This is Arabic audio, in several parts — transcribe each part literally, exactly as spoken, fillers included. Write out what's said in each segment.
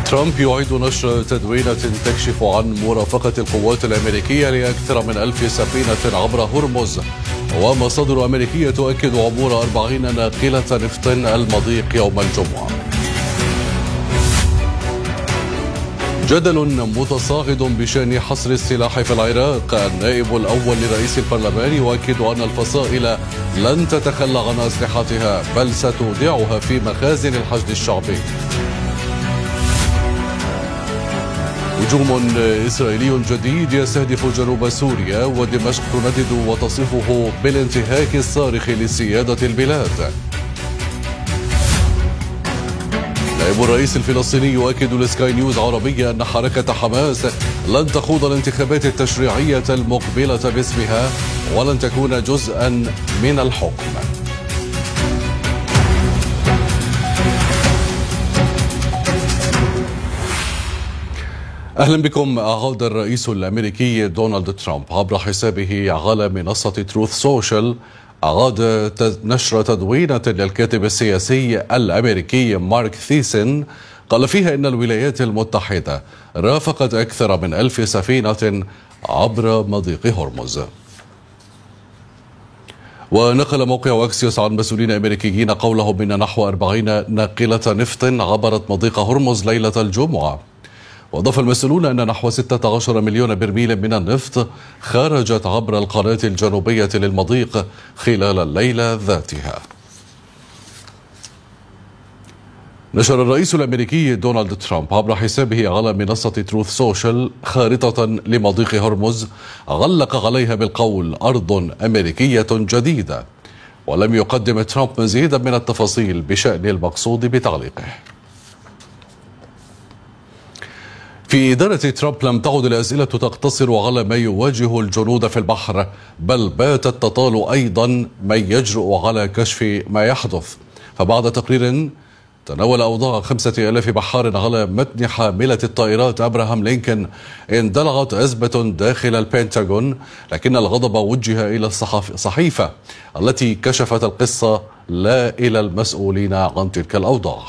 ترامب يعيد نشر تدوينة تكشف عن مرافقة القوات الأمريكية لأكثر من ألف سفينة عبر هرمز، ومصادر أمريكية تؤكد عبور أربعين ناقلة نفط المضيق يوم الجمعة. جدل متصاعد بشأن حصر السلاح في العراق. النائب الأول لرئيس البرلمان يؤكد أن الفصائل لن تتخلى عن أسلحتها بل ستودعها في مخازن الحشد الشعبي. هجوم إسرائيلي جديد يستهدف جنوب سوريا، ودمشق تندد وتصفه بالانتهاك الصارخ لسيادة البلاد. نائب الرئيس الفلسطيني يؤكد لسكاي نيوز عربية أن حركة حماس لن تخوض الانتخابات التشريعية المقبلة باسمها ولن تكون جزءا من الحكم. أهلا بكم. أعاد الرئيس الأمريكي دونالد ترامب عبر حسابه على منصة تروث سوشيال أعاد نشر تدوينة للكاتب السياسي الأمريكي مارك ثيسن قال فيها إن الولايات المتحدة رافقت أكثر من ألف سفينة عبر مضيق هرمز. ونقل موقع أكسيوس عن مسؤولين أمريكيين قولهم إن نحو أربعين ناقلة نفط عبرت مضيق هرمز ليلة الجمعة. وأضاف المسؤولون أن نحو ستة عشر مليون برميل من النفط خرجت عبر القناة الجنوبية للمضيق خلال الليلة ذاتها. نشر الرئيس الأمريكي دونالد ترامب عبر حسابه على منصة تروث سوشيال خارطة لمضيق هرمز علق عليها بالقول أرض أمريكية جديدة، ولم يقدم ترامب مزيدا من التفاصيل بشأن المقصود بتعليقه. في إدارة ترامب لم تعد الأسئلة تقتصر على ما يواجه الجنود في البحر، بل باتت تطال أيضا من يجرؤ على كشف ما يحدث. فبعد تقرير تناول أوضاع خمسة آلاف بحار على متن حاملة الطائرات أبراهام لينكولن اندلعت أزمة داخل البنتاغون، لكن الغضب وجه إلى الصحيفة التي كشفت القصة لا إلى المسؤولين عن تلك الأوضاع.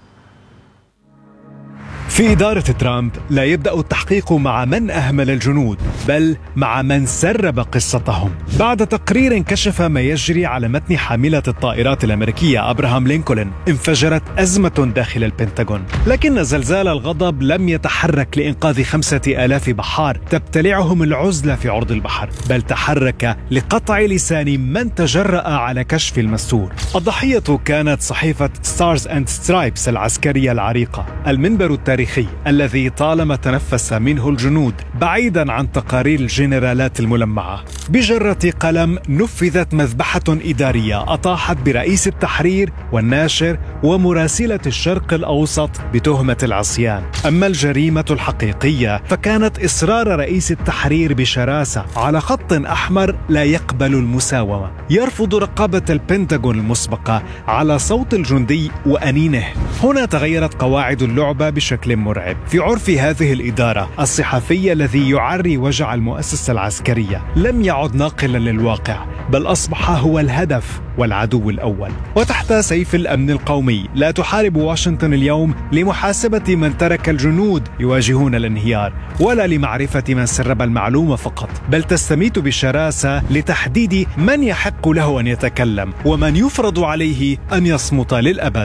في إدارة ترامب لا يبدأ التحقيق مع من أهمل الجنود، بل مع من سرب قصتهم. بعد تقرير كشف ما يجري على متن حاملة الطائرات الأمريكية أبراهام لينكولن انفجرت أزمة داخل البنتاغون، لكن زلزال الغضب لم يتحرك لإنقاذ خمسة آلاف بحار تبتلعهم العزلة في عرض البحر، بل تحرك لقطع لسان من تجرأ على كشف المستور. الضحية كانت صحيفة ستارز أند سترايبس العسكرية العريقة، المنبر التاريخي الذي طالما تنفس منه الجنود بعيدا عن تقارير الجنرالات الملمعة. بجرة قلم نفذت مذبحة إدارية أطاحت برئيس التحرير والناشر ومراسلة الشرق الأوسط بتهمة العصيان. أما الجريمة الحقيقية فكانت إصرار رئيس التحرير بشراسة على خط أحمر لا يقبل المساومة، يرفض رقابة البنتاغون المسبقة على صوت الجندي وأنينه. هنا تغيرت قواعد اللعبة بشكل مرعب. في عرف هذه الإدارة، الصحفي الذي يعري وجع المؤسسة العسكرية لم يعد ناقلا للواقع، بل أصبح هو الهدف والعدو الأول. وتحت سيف الأمن القومي لا تحارب واشنطن اليوم لمحاسبة من ترك الجنود يواجهون الانهيار، ولا لمعرفة من سرب المعلومة فقط، بل تستميت بشراسة لتحديد من يحق له أن يتكلم ومن يفرض عليه أن يصمت للأبد.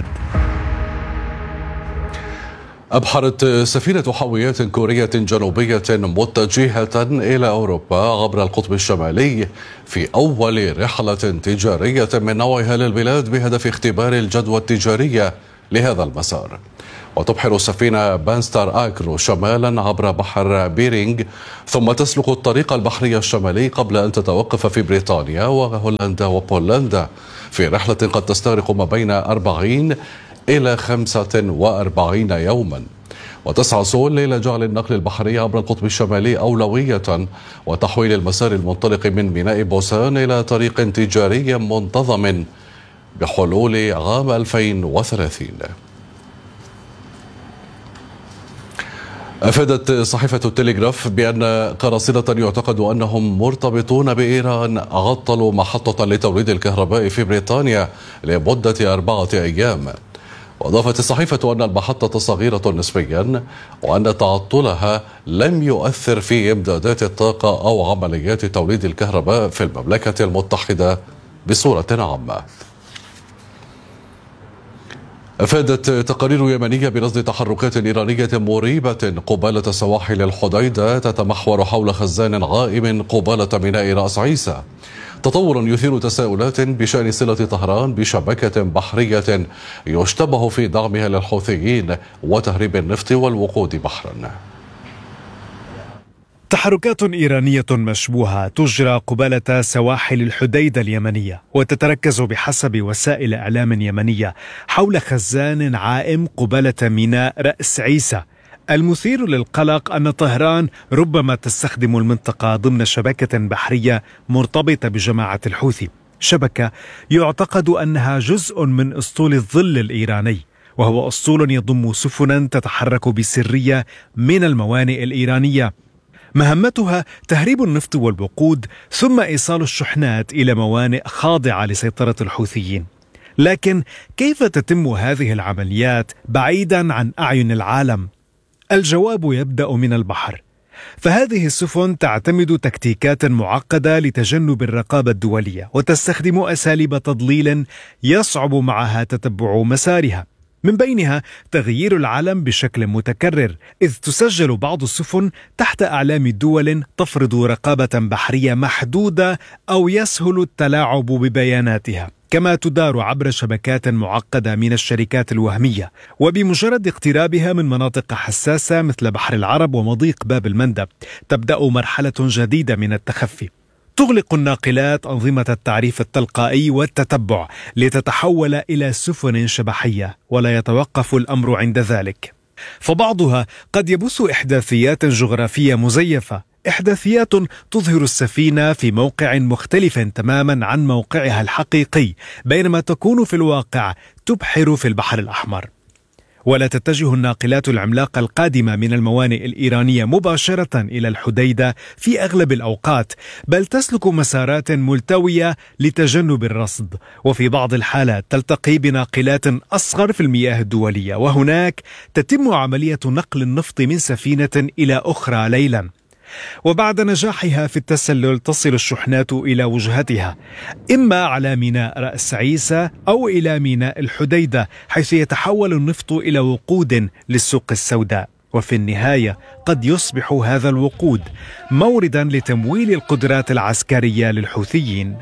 أبحرت سفينة حاويات كورية جنوبية متجهة إلى أوروبا عبر القطب الشمالي في أول رحلة تجارية من نوعها للبلاد بهدف اختبار الجدوى التجارية لهذا المسار. وتبحر السفينة بانستار آكرو شمالا عبر بحر بيرينغ، ثم تسلك الطريق البحري الشمالي قبل أن تتوقف في بريطانيا وهولندا وبولندا في رحلة قد تستغرق ما بين أربعين إلى خمسة وأربعين يوما. وتسعى سول إلى جعل النقل البحري عبر القطب الشمالي أولوية وتحويل المسار المنطلق من ميناء بوسان إلى طريق تجاري منتظم بحلول عام ألفين وثلاثين. أفادت صحيفة التليغراف بأن قراصنة يعتقد أنهم مرتبطون بإيران عطلوا محطة لتوليد الكهرباء في بريطانيا لمدة أربعة أيام. وأضافت الصحيفة أن المحطة صغيرة نسبيا وأن تعطلها لم يؤثر في إمدادات الطاقة أو عمليات توليد الكهرباء في المملكة المتحدة بصورة عامة. أفادت تقارير يمنية برصد تحركات إيرانية مريبة قبالة سواحل الحديدة تتمحور حول خزان عائم قبالة ميناء رأس عيسى، تطور يثير تساؤلات بشأن صلة طهران بشبكة بحرية يشتبه في دعمها للحوثيين وتهريب النفط والوقود بحرا. تحركات إيرانية مشبوهة تجرى قبالة سواحل الحديدة اليمنية، وتتركز بحسب وسائل إعلام يمنية حول خزان عائم قبالة ميناء رأس عيسى. المثير للقلق أن طهران ربما تستخدم المنطقة ضمن شبكة بحرية مرتبطة بجماعة الحوثي، شبكة يعتقد أنها جزء من أسطول الظل الإيراني، وهو أسطول يضم سفنا تتحرك بسرية من الموانئ الإيرانية، مهمتها تهريب النفط والوقود ثم إيصال الشحنات إلى موانئ خاضعة لسيطرة الحوثيين. لكن كيف تتم هذه العمليات بعيدا عن أعين العالم؟ الجواب يبدأ من البحر، فهذه السفن تعتمد تكتيكات معقدة لتجنب الرقابة الدولية، وتستخدم أساليب تضليل يصعب معها تتبع مسارها، من بينها تغيير العلم بشكل متكرر، إذ تسجل بعض السفن تحت أعلام دول تفرض رقابة بحرية محدودة أو يسهل التلاعب ببياناتها، كما تدار عبر شبكات معقدة من الشركات الوهمية، وبمجرد اقترابها من مناطق حساسة مثل بحر العرب ومضيق باب المندب تبدأ مرحلة جديدة من التخفي. تغلق الناقلات أنظمة التعريف التلقائي والتتبع لتتحول إلى سفن شبحية، ولا يتوقف الأمر عند ذلك، فبعضها قد يبث إحداثيات جغرافية مزيفة، إحداثيات تظهر السفينة في موقع مختلف تماما عن موقعها الحقيقي، بينما تكون في الواقع تبحر في البحر الأحمر. ولا تتجه الناقلات العملاقة القادمة من الموانئ الإيرانية مباشرة إلى الحديدة في أغلب الأوقات، بل تسلك مسارات ملتوية لتجنب الرصد، وفي بعض الحالات تلتقي بناقلات أصغر في المياه الدولية، وهناك تتم عملية نقل النفط من سفينة إلى أخرى ليلا، وبعد نجاحها في التسلل تصل الشحنات إلى وجهتها، إما على ميناء رأس عيسى أو إلى ميناء الحديدة، حيث يتحول النفط إلى وقود للسوق السوداء، وفي النهاية قد يصبح هذا الوقود موردا لتمويل القدرات العسكرية للحوثيين.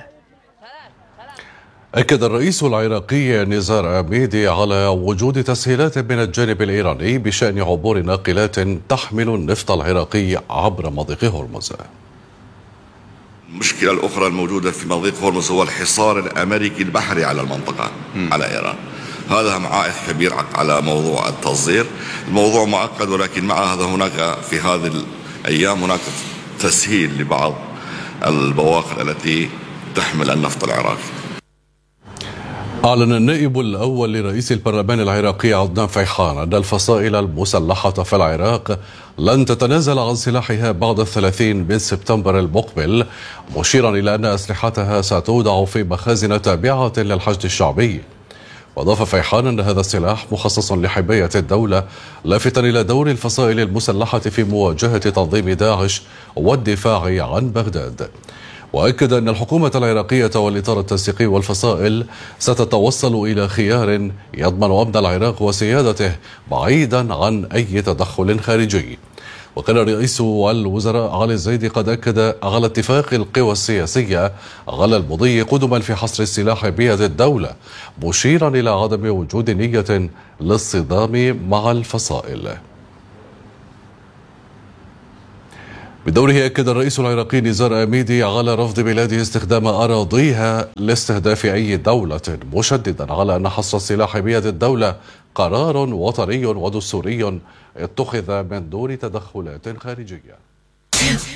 أكد الرئيس العراقي نزار عميدي على وجود تسهيلات من الجانب الإيراني بشأن عبور ناقلات تحمل النفط العراقي عبر مضيق هرمز. المشكلة الأخرى الموجودة في مضيق هرمز هو الحصار الأمريكي البحري على المنطقة م. على إيران. هذا عائق كبير على موضوع التصدير. الموضوع معقد، ولكن مع هذا هناك في هذه الأيام هناك تسهيل لبعض البواخر التي تحمل النفط العراقي. أعلن النائب الأول لرئيس البرلمان العراقي عدنان فيحان أن الفصائل المسلحة في العراق لن تتنازل عن سلاحها بعد الثلاثين من سبتمبر المقبل، مشيرا إلى أن أسلحتها ستودع في مخازن تابعة للحشد الشعبي. وأضاف فيحان أن هذا السلاح مخصص لحماية الدولة، لافتا إلى دور الفصائل المسلحة في مواجهة تنظيم داعش والدفاع عن بغداد. وأكد أن الحكومة العراقية والإطار التنسيقي والفصائل ستتوصل إلى خيار يضمن أمن العراق وسيادته بعيدا عن أي تدخل خارجي. وكان رئيس الوزراء علي الزيدي قد أكد على اتفاق القوى السياسية على المضي قدما في حصر السلاح بيد الدولة، مشيرا إلى عدم وجود نية للصدام مع الفصائل. بدوره أكد الرئيس العراقي نزار عميدي على رفض بلاده استخدام أراضيها لاستهداف أي دولة، مشددا على أن حصر السلاح بيد الدولة قرار وطني ودستوري اتخذ من دون تدخلات خارجية.